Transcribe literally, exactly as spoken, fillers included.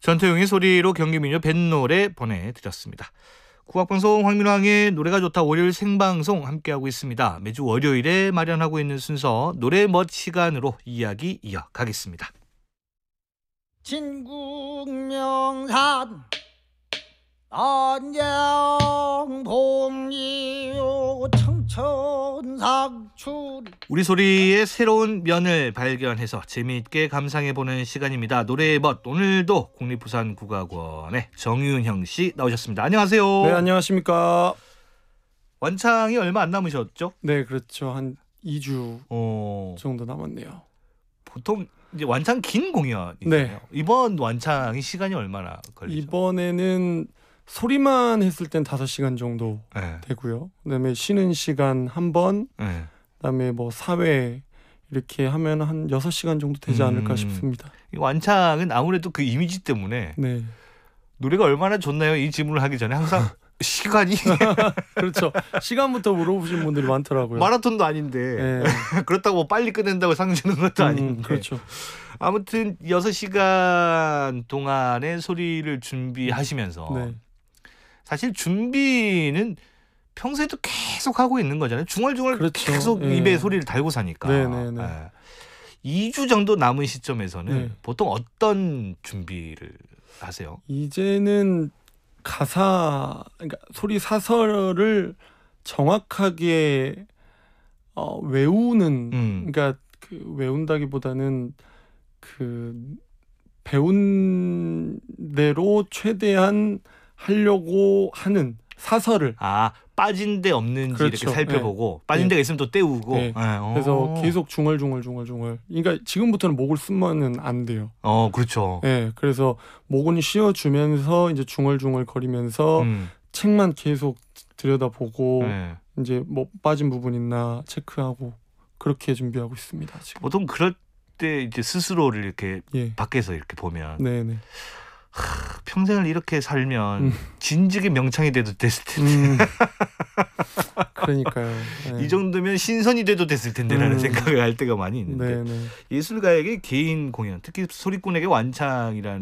전태용의 소리로 경기민요 뱃노래 보내드렸습니다. 국악방송 황민왕의 노래가 좋다 월요일 생방송 함께하고 있습니다. 매주 월요일에 마련하고 있는 순서 노래멋 시간으로 이야기 이어가겠습니다. 진국명산 안녕 봉리오 청천삭출 우리 소리의 새로운 면을 발견해서 재미있게 감상해보는 시간입니다. 노래멋 오늘도 국립부산국악원의 정윤형 씨 나오셨습니다. 안녕하세요. 네, 안녕하십니까. 완창이 얼마 안 남으셨죠? 네, 그렇죠. 한 이 주 어... 정도 남았네요. 보통 이제 완창 긴 공연이잖아요. 네. 이번 완창이 시간이 얼마나 걸리죠? 이번에는 소리만 했을 땐 다섯 시간 정도 네. 되고요. 그다음에 쉬는 시간 한 번, 네. 그다음에 뭐 사회 이렇게 하면 한 여섯 시간 정도 되지 않을까 음... 싶습니다. 이 완창은 아무래도 그 이미지 때문에 네. 노래가 얼마나 좋나요? 이 질문을 하기 전에 항상 시간이 그렇죠. 시간부터 물어보신 분들이 많더라고요. 마라톤도 아닌데 네. 그렇다고 뭐 빨리 끝낸다고 상 주는 것도 음, 아닌데 그렇죠. 아무튼 여섯 시간 동안의 소리를 준비하시면서 네. 사실 준비는 평소에도 계속 하고 있는 거잖아요. 중얼중얼 그렇죠. 계속 네. 입에 소리를 달고 사니까. 네네네. 네. 이 주 정도 남은 시점에서는 네. 보통 어떤 준비를 하세요? 이제는 가사, 그러니까 소리 사설을 정확하게 어, 외우는, 음. 그러니까 그 외운다기보다는 그 배운 대로 최대한 하려고 하는 사설을. 아, 빠진 데 없는지 그렇죠. 이렇게 살펴보고 네. 빠진 네. 데가 있으면 또 떼우고. 네. 네. 그래서 어. 계속 중얼중얼중얼중얼. 그러니까 지금부터는 목을 쓰면은 안 돼요. 어, 그렇죠. 네, 그래서 목은 쉬어주면서 이제 중얼중얼 거리면서 음. 책만 계속 들여다보고 네. 이제 뭐 빠진 부분 있나 체크하고 그렇게 준비하고 있습니다. 지금. 보통 그럴 때 이제 스스로를 이렇게 예. 밖에서 이렇게 보면 네네. 하, 평생을 이렇게 살면 음. 진즉에 명창이 돼도 됐을 텐데 음. 그러니까요. 네. 이 정도면 신선이 돼도 됐을 텐데라는 음. 생각을 할 때가 많이 있는데 네네. 예술가에게 개인 공연, 특히 소리꾼에게 완창이라는